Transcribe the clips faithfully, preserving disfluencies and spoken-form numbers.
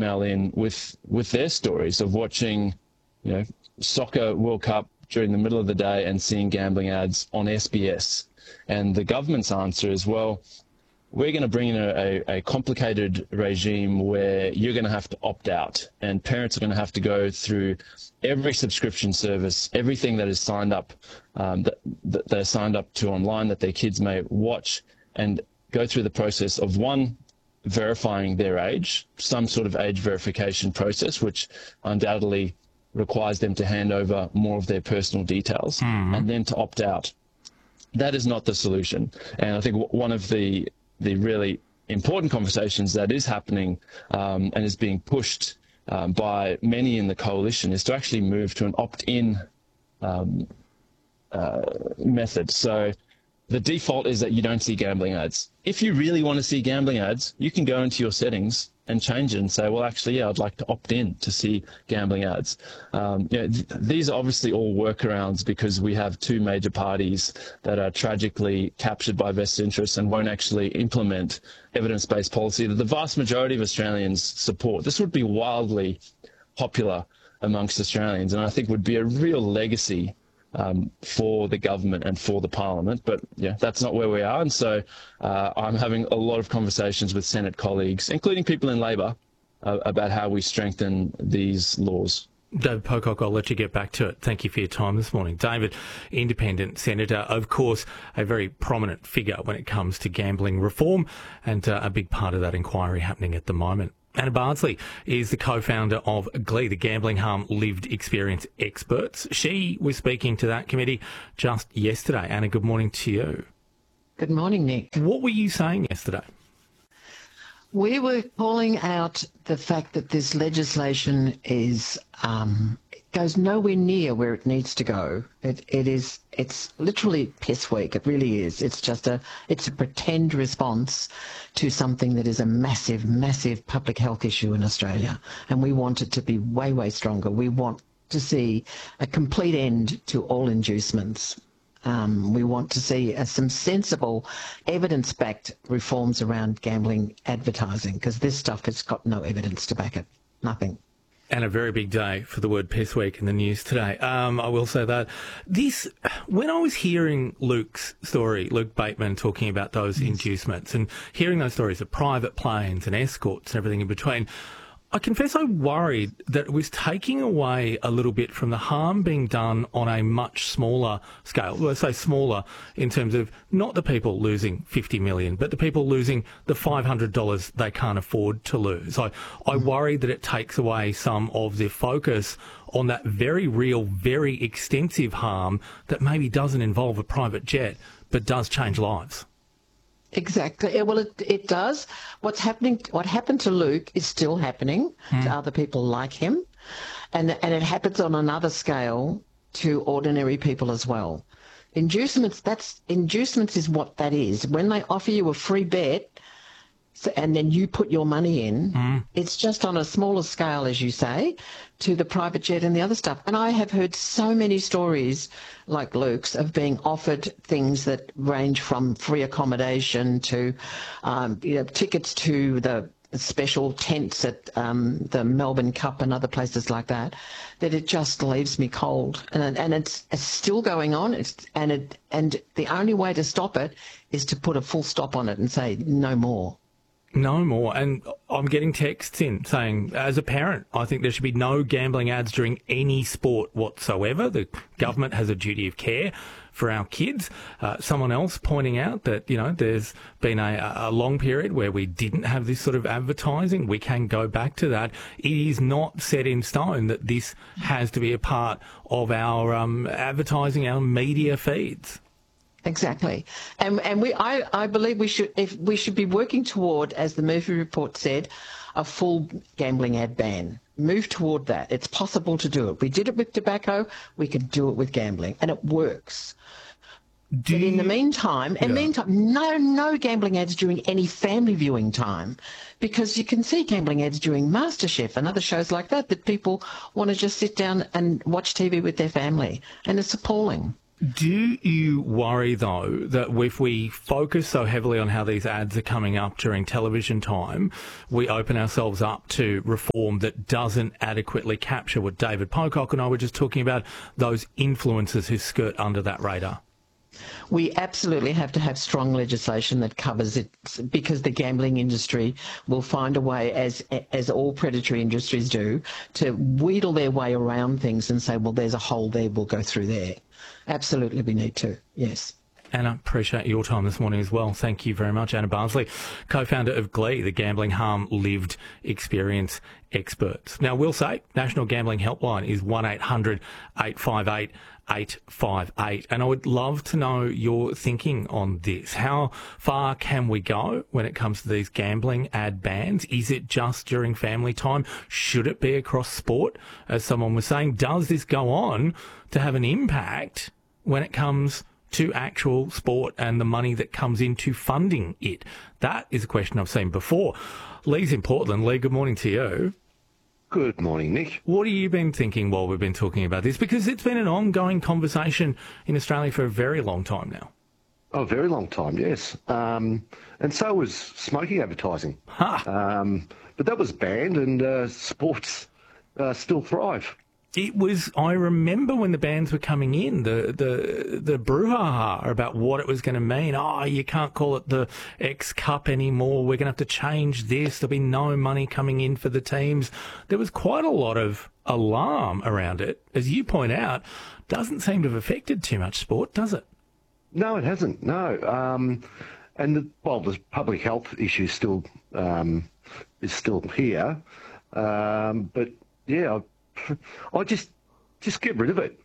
email in with with their stories of watching, you know, Soccer World Cup during the middle of the day and seeing gambling ads on S B S. And the government's answer is, well, we're going to bring in a, a, a complicated regime where you're going to have to opt out, and parents are going to have to go through every subscription service, everything that is signed up, um, that, that they're signed up to online that their kids may watch, and go through the process of, one, verifying their age, some sort of age verification process, which undoubtedly requires them to hand over more of their personal details, mm-hmm. and then to opt out. That is not the solution. And I think one of the the really important conversations that is happening um, and is being pushed um, by many in the coalition is to actually move to an opt-in um, uh, method. So the default is that you don't see gambling ads. If you really want to see gambling ads, you can go into your settings and change it and say, well, actually, yeah, I'd like to opt in to see gambling ads. Um, you know, th- these are obviously all workarounds because we have two major parties that are tragically captured by vested interests and won't actually implement evidence-based policy that the vast majority of Australians support. This would be wildly popular amongst Australians, and I think would be a real legacy Um, for the government and for the parliament. But yeah, that's not where we are. And so uh, I'm having a lot of conversations with Senate colleagues, including people in Labor, uh, about how we strengthen these laws. David Pocock, I'll let you get back to it. Thank you for your time this morning. David, independent senator, of course, a very prominent figure when it comes to gambling reform, and uh, a big part of that inquiry happening at the moment. Anna Bardsley is the co-founder of GLEE, the Gambling Harm Lived Experience Experts. She was speaking to that committee just yesterday. Anna, good morning to you. Good morning, Nick. What were you saying yesterday? We were calling out the fact that this legislation is um, goes nowhere near where it needs to go. It, it is, it's literally piss weak. It really is. It's just a, it's a pretend response to something that is a massive, massive public health issue in Australia. And we want it to be way, way stronger. We want to see a complete end to all inducements. Um, we want to see uh, some sensible, evidence-backed reforms around gambling advertising, because this stuff has got no evidence to back it. Nothing. And a very big day for the word piss week in the news today. Um, I will say that. This, when I was hearing Luke's story, Luke Bateman talking about those yes. inducements and hearing those stories of private planes and escorts and everything in between, I confess I worried that it was taking away a little bit from the harm being done on a much smaller scale. Well, I say smaller in terms of not the people losing fifty million dollars, but the people losing the five hundred dollars they can't afford to lose. I, I worry that it takes away some of the focus on that very real, very extensive harm that maybe doesn't involve a private jet, but does change lives. Exactly. Well, it it does. What's happening? What happened to Luke is still happening mm. to other people like him, and and it happens on another scale to ordinary people as well. Inducements. That's inducements is what that is. When they offer you a free bet, so, and then you put your money in, mm. it's just on a smaller scale, as you say, to the private jet and the other stuff. And I have heard so many stories like Luke's of being offered things that range from free accommodation to um, you know, tickets to the special tents at um, the Melbourne Cup and other places like that, that it just leaves me cold. And, and it's, it's still going on, it's, and, it, and the only way to stop it is to put a full stop on it and say no more. No more. And I'm getting texts in saying, as a parent, I think there should be no gambling ads during any sport whatsoever. The government has a duty of care for our kids. Uh, someone else pointing out that, you know, there's been a, a long period where we didn't have this sort of advertising. We can go back to that. It is not set in stone that this has to be a part of our um, advertising, our media feeds. Exactly, and and we I, I believe we should if we should be working toward, as the Murphy report said, a full gambling ad ban. Move toward that. It's possible to do it. We did it with tobacco. We can do it with gambling, and it works. Do but in the meantime, in yeah. meantime, no no gambling ads during any family viewing time, because you can see gambling ads during MasterChef and other shows like that that people want to just sit down and watch T V with their family, and it's appalling. Do you worry, though, that if we focus so heavily on how these ads are coming up during television time, we open ourselves up to reform that doesn't adequately capture what David Pocock and I were just talking about, those influencers who skirt under that radar? We absolutely have to have strong legislation that covers it, because the gambling industry will find a way, as as all predatory industries do, to wheedle their way around things and say, well, there's a hole there, we'll go through there. Absolutely, we need to, yes. Anna, appreciate your time this morning as well. Thank you very much. Anna Barnsley, co-founder of Glee, the gambling harm lived experience experts. Now, we'll say National Gambling Helpline is one eight hundred eight five eight eight five eight. And I would love to know your thinking on this. How far can we go when it comes to these gambling ad bans? Is it just during family time? Should it be across sport? As someone was saying, does this go on to have an impact when it comes to actual sport and the money that comes into funding it? That is a question I've seen before. Lee's in Portland. Lee, good morning to you. Good morning, Nick. What have you been thinking while we've been talking about this? Because it's been an ongoing conversation in Australia for a very long time now. Oh, a very long time, yes. Um, and so was smoking advertising. Huh. Um, but that was banned, and uh, sports uh, still thrive. It was, I remember when the bans were coming in, the, the, the brouhaha about what it was going to mean. Oh, you can't call it the X Cup anymore. We're going to have to change this. There'll be no money coming in for the teams. There was quite a lot of alarm around it. As you point out, doesn't seem to have affected too much sport, does it? No, it hasn't, no. Um, and, the, well, the public health issue still um, is still here. Um, but, yeah, I just just get rid of it.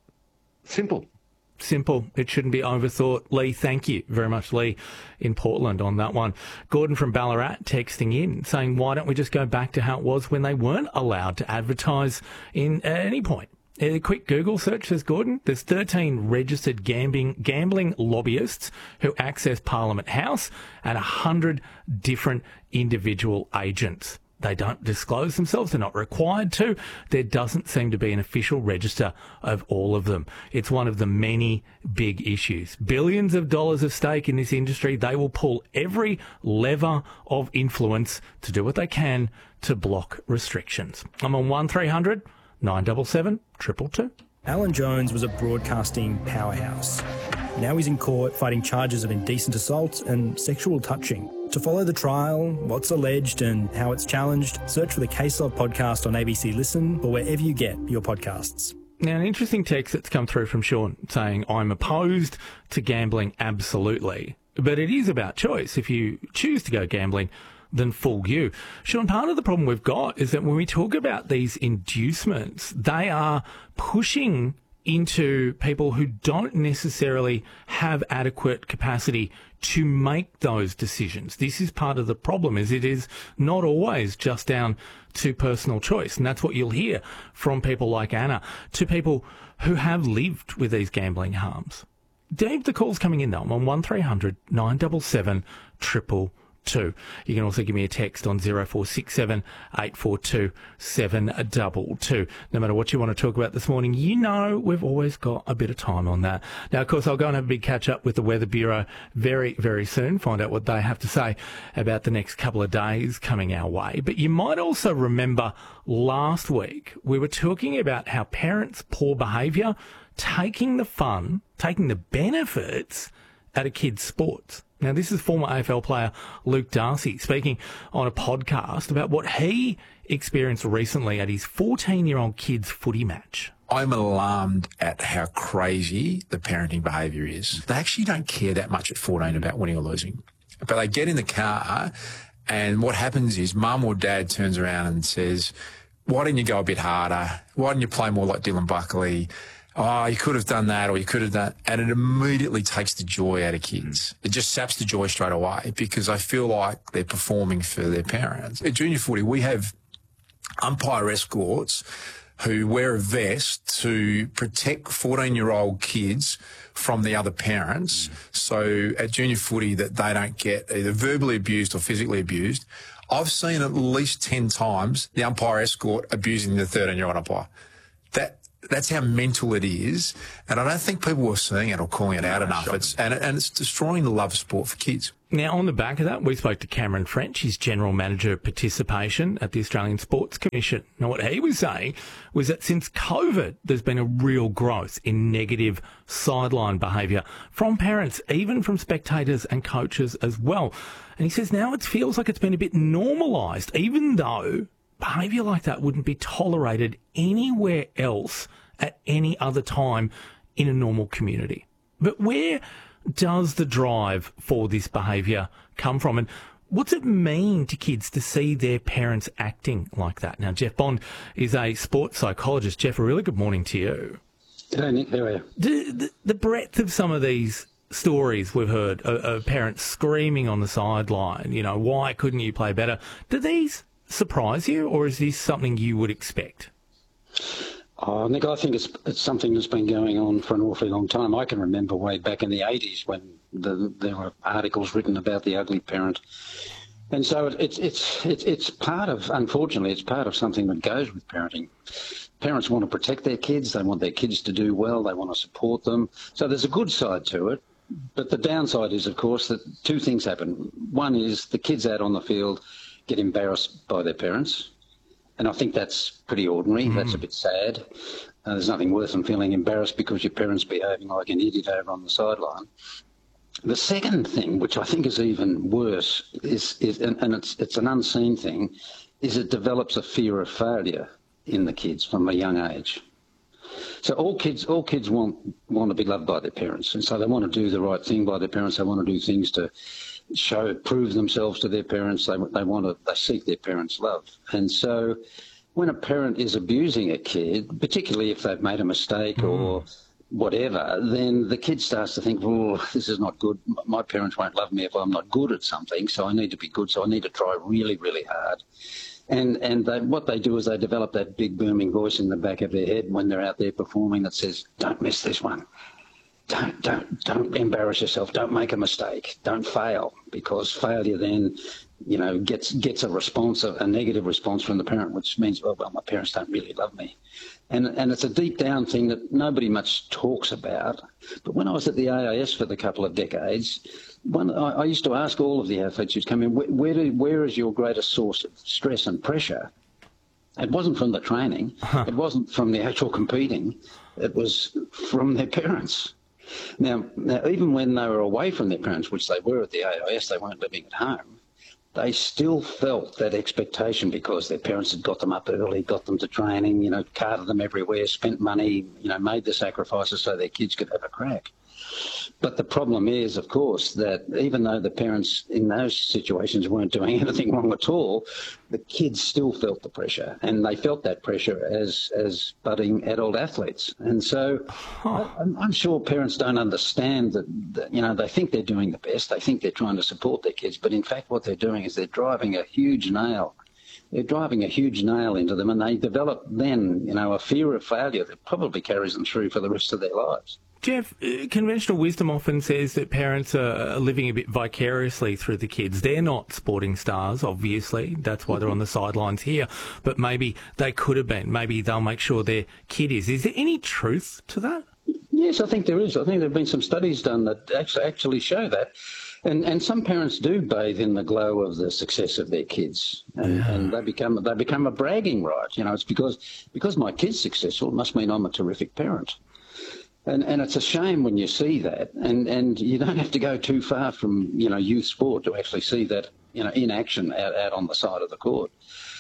Simple. Simple. It shouldn't be overthought. Lee, thank you very much, Lee, in Portland on that one. Gordon from Ballarat texting in saying, why don't we just go back to how it was when they weren't allowed to advertise in at any point? A quick Google search, says Gordon. There's thirteen registered gambling, gambling lobbyists who access Parliament House and one hundred different individual agents. They don't disclose themselves. They're not required to. There doesn't seem to be an official register of all of them. It's one of the many big issues. Billions of dollars of stake in this industry. They will pull every lever of influence to do what they can to block restrictions. I'm on one three hundred nine seven seven, two two two. Alan Jones was a broadcasting powerhouse. Now he's in court fighting charges of indecent assault and sexual touching. To follow the trial, what's alleged and how it's challenged, search for the Case Of podcast on A B C Listen or wherever you get your podcasts. Now, an interesting text that's come through from Sean saying, I'm opposed to gambling, absolutely. But it is about choice. If you choose to go gambling, then fool you. Sean, part of the problem we've got is that when we talk about these inducements, they are pushing into people who don't necessarily have adequate capacity to make those decisions. This is part of the problem, is it is not always just down to personal choice. And that's what you'll hear from people like Anna, to people who have lived with these gambling harms. Dave, the call's coming in though. I'm on one three hundred nine seven seven, triple two. You can also give me a text on zero four six seven eight four two seven two two. No matter what you want to talk about this morning, you know we've always got a bit of time on that. Now, of course, I'll go and have a big catch up with the Weather Bureau very, very soon, find out what they have to say about the next couple of days coming our way. But you might also remember last week we were talking about how parents' poor behaviour taking the fun, taking the benefits out of kids' sports. Now, this is former A F L player Luke Darcy speaking on a podcast about what he experienced recently at his fourteen-year-old kid's footy match. I'm alarmed at how crazy the parenting behaviour is. They actually don't care that much at fourteen about winning or losing. But they get in the car and what happens is mum or dad turns around and says, why didn't you go a bit harder? Why didn't you play more like Dylan Buckley? Oh, you could have done that or you could have done... And it immediately takes the joy out of kids. It just saps the joy straight away because I feel like they're performing for their parents. At junior footy, we have umpire escorts who wear a vest to protect fourteen-year-old kids from the other parents. Mm. So at junior footy that they don't get either verbally abused or physically abused. I've seen at least ten times the umpire escort abusing the thirteen-year-old umpire. That that's how mental it is. And I don't think people are seeing it or calling it out enough. It's, and, and it's destroying the love of sport for kids. Now, on the back of that, we spoke to Cameron French, his General Manager of Participation at the Australian Sports Commission. Now, what he was saying was that since COVID, there's been a real growth in negative sideline behaviour from parents, even from spectators and coaches as well. And he says now it feels like it's been a bit normalised, even though behaviour like that wouldn't be tolerated anywhere else at any other time in a normal community. But where does the drive for this behaviour come from? And what's it mean to kids to see their parents acting like that? Now, Jeff Bond is a sports psychologist. Jeff, a really good morning to you. G'day, Nick. How are you? The, the, the breadth of some of these stories we've heard of, of parents screaming on the sideline, you know, why couldn't you play better? Do these surprise you, or is this something you would expect? Oh, Nick, I think it's it's something that's been going on for an awfully long time. I can remember way back in the eighties when the, there were articles written about the ugly parent. And so it, it's it's it's it's part of, unfortunately, it's part of something that goes with parenting. Parents want to protect their kids. They want their kids to do well. They want to support them. So there's a good side to it. But the downside is, of course, that two things happen. One is the kids out on the field get embarrassed by their parents. And I think that's pretty ordinary. Mm. That's a bit sad. Uh, there's nothing worse than feeling embarrassed because your parents behaving like an idiot over on the sideline. The second thing, which I think is even worse, is, is and, and it's it's an unseen thing, is it develops a fear of failure in the kids from a young age. So all kids all kids want want to be loved by their parents, and so they want to do the right thing by their parents. They want to do things to show, prove themselves to their parents. They they want to they seek their parents' love, and so when a parent is abusing a kid, particularly if they've made a mistake mm. or whatever, then the kid starts to think, "Oh, this is not good. My parents won't love me if I'm not good at something. So I need to be good. So I need to try really, really hard." And and they, what they do is they develop that big booming voice in the back of their head when they're out there performing that says, "Don't miss this one. Don't don't don't embarrass yourself. Don't make a mistake. Don't fail," because failure then, you know, gets gets a response, a, a negative response from the parent, which means, "Oh, well, my parents don't really love me." And and it's a deep down thing that nobody much talks about. But when I was at the A I S for the couple of decades, one I, I used to ask all of the athletes who'd come in, where where, do, where is your greatest source of stress and pressure? It wasn't from the training. Huh. It wasn't from the actual competing. It was from their parents. Now, now, even when they were away from their parents, which they were at the A I S, they weren't living at home, they still felt that expectation because their parents had got them up early, got them to training, you know, carted them everywhere, spent money, you know, made the sacrifices so their kids could have a crack. But the problem is, of course, that even though the parents in those situations weren't doing anything wrong at all, the kids still felt the pressure, and they felt that pressure as as budding adult athletes. And so huh. I, I'm sure parents don't understand that, that, you know, they think they're doing the best, they think they're trying to support their kids, but in fact what they're doing is they're driving a huge nail. They're driving a huge nail into them, and they develop then, you know, a fear of failure that probably carries them through for the rest of their lives. Jeff, uh, conventional wisdom often says that parents are living a bit vicariously through the kids. They're not sporting stars, obviously. That's why they're on the sidelines here. But maybe they could have been. Maybe they'll make sure their kid is. Is there any truth to that? Yes, I think there is. I think there have been some studies done that actually actually show that. And and some parents do bathe in the glow of the success of their kids, and, yeah. and they become they become a bragging right. You know, it's because because my kid's successful, it must mean I'm a terrific parent. And and it's a shame when you see that, and, and you don't have to go too far from, you know, youth sport to actually see that, you know, in action out, out on the side of the court.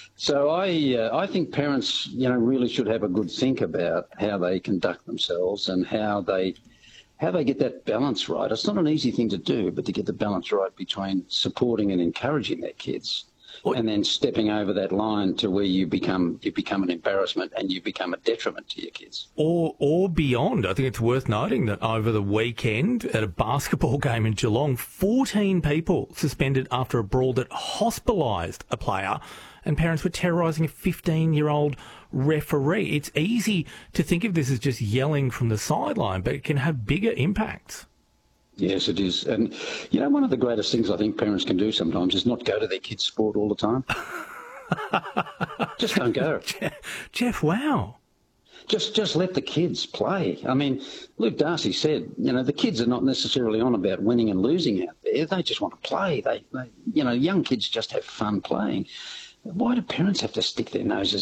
So I uh, I think parents, you know, really should have a good think about how they conduct themselves and how they how they get that balance right. It's not an easy thing to do, but to get the balance right between supporting and encouraging their kids, and then stepping over that line to where you become you become an embarrassment and you become a detriment to your kids. Or or beyond. I think it's worth noting that over the weekend at a basketball game in Geelong, fourteen people suspended after a brawl that hospitalised a player, and parents were terrorising a fifteen-year-old referee. It's easy to think of this as just yelling from the sideline, but it can have bigger impacts. Yes, it is. And, you know, one of the greatest things I think parents can do sometimes is not go to their kids' sport all the time. Just don't go. Jeff, wow. Just just let the kids play. I mean, Luke Darcy said, you know, the kids are not necessarily on about winning and losing out there. They just want to play. They, they you know, young kids just have fun playing. Why do parents have to stick their noses